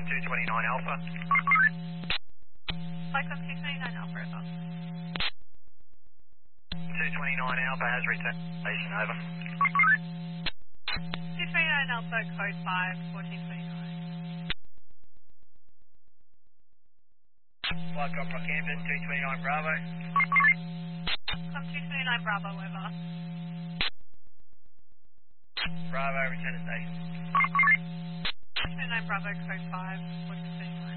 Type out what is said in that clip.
229 Alpha. Cyclone 229 Alpha, over. 229 Alpha has returned. Station over. 229 Alpha, code 5, 1429. Flight from Rockhampton, 229 Bravo. Come 229 Bravo, over. Bravo, return to station. 229 Bravo, code 5, 1429.